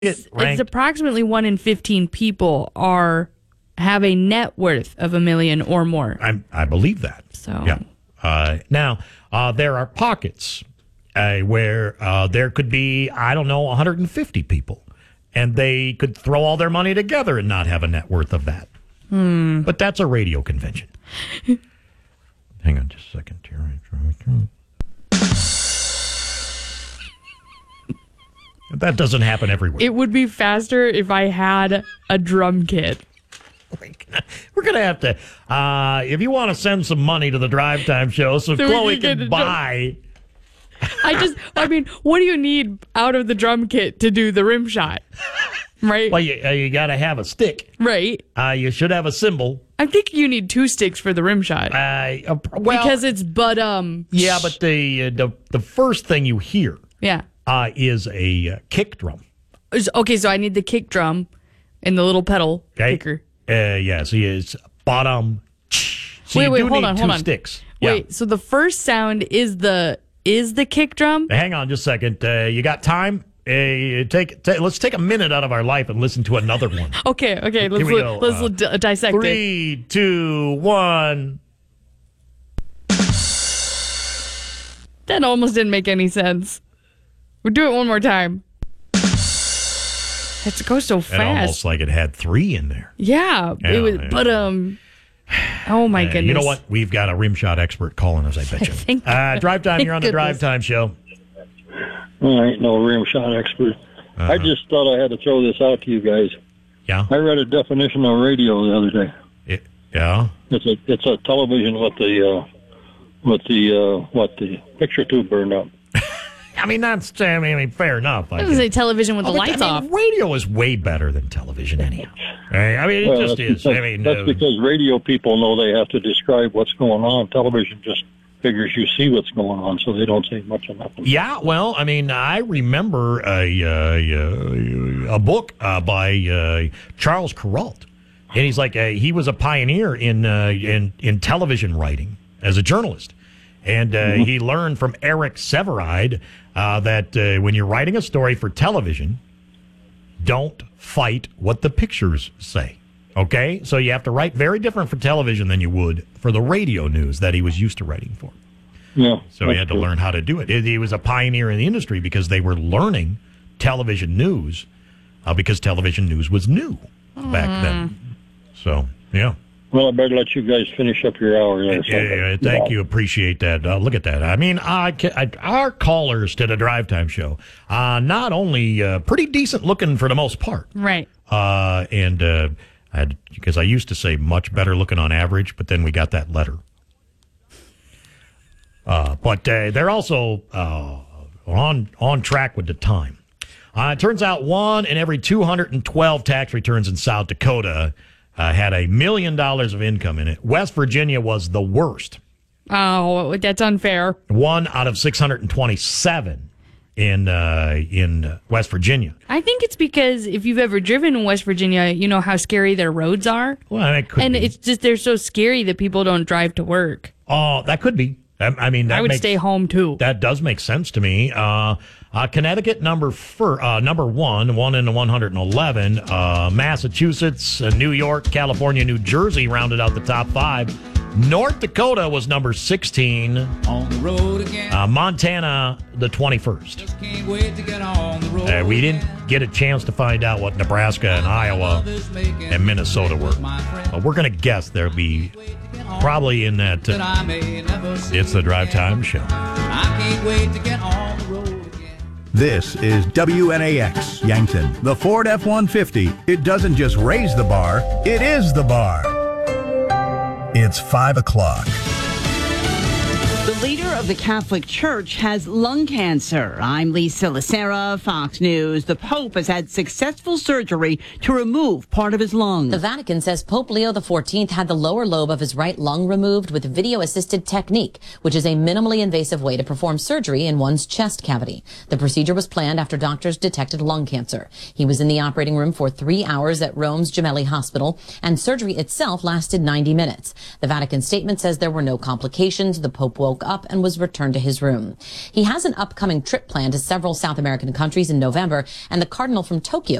It's approximately 1 in 15 people have a net worth of $1 million or more. I believe that. So yeah. Now there are pockets where there could be 150 people, and they could throw all their money together and not have a net worth of that. But that's a radio convention. Hang on just a second here. That doesn't happen everywhere. It would be faster if I had a drum kit. We're going to have to, if you want to send some money to the Drive Time Show so Chloe can buy. What do you need out of the drum kit to do the rim shot? Right? Well, you got to have a stick. Right. You should have a cymbal. I think you need 2 sticks for the rim shot. Because it's Yeah, but the first thing you hear is a kick drum. Okay, so I need the kick drum and the little pedal kicker. Yes, he is bottom. So wait, hold on. 2 sticks. Wait, so the first sound is the kick drum? Hang on just a second. You got time? Let's take a minute out of our life and listen to another one. Okay. Let's dissect 3, 2, 1. That almost didn't make any sense. We'll do it one more time. It goes so fast. Almost like it had 3 in there. Yeah, it was. But oh my goodness! You know what? We've got a rim shot expert calling us. I bet you. Drive Time. You're on the Drive Time Show. I ain't no rim shot expert. I just thought I had to throw this out to you guys. Yeah. I read a definition of radio the other day. Yeah. It's a television with the picture tube burned up. Fair enough. I was a television with the lights off. Radio is way better than television anyhow. It just is. That's because radio people know they have to describe what's going on. Television just figures you see what's going on, so they don't say much of nothing. Yeah, well, I remember a book by Charles Kuralt, and he's like he was a pioneer in television writing as a journalist. And he learned from Eric Severide that when you're writing a story for television, don't fight what the pictures say. Okay? So you have to write very different for television than you would for the radio news that he was used to writing for. Yeah. So he had to learn how to do it. He was a pioneer in the industry because they were learning television news because television news was new back then. So, yeah. Well, I better let you guys finish up your hour there. Yeah, thank you. Appreciate that. Look at that. Our callers to the Drive Time Show, not only pretty decent looking for the most part. Right. Because I used to say much better looking on average, but then we got that letter. But they're also on track with the time. It turns out 1 in every 212 tax returns in South Dakota had $1 million of income in it. West Virginia was the worst. Oh, that's unfair. 1 out of 627 in West Virginia. I think it's because if you've ever driven in West Virginia, you know how scary their roads are. Well, that could be. It's just they're so scary that people don't drive to work. Oh, that could be. I would stay home too. That does make sense to me. Connecticut number 1 in 111. Massachusetts, New York, California, New Jersey rounded out the top 5. North Dakota was number 16. On the road again. Montana, the 21st. Just can't wait to get on the road we didn't get a chance to find out what Nebraska and Iowa and Minnesota were. But we're going to guess there'll be probably in that. It's the Drive Time Show. I can't wait to get on the road again. This is WNAX Yankton. The Ford F-150. It doesn't just raise the bar, it is the bar. It's 5 o'clock. The leader of the Catholic Church has lung cancer. I'm Lisa Lacera, Fox News. The Pope has had successful surgery to remove part of his lung. The Vatican says Pope Leo XIV had the lower lobe of his right lung removed with video-assisted technique, which is a minimally invasive way to perform surgery in one's chest cavity. The procedure was planned after doctors detected lung cancer. He was in the operating room for 3 hours at Rome's Gemelli Hospital, and surgery itself lasted 90 minutes. The Vatican statement says there were no complications. The Pope woke up and was was returned to his room. He has an upcoming trip planned to several South American countries in November, and the Cardinal from Tokyo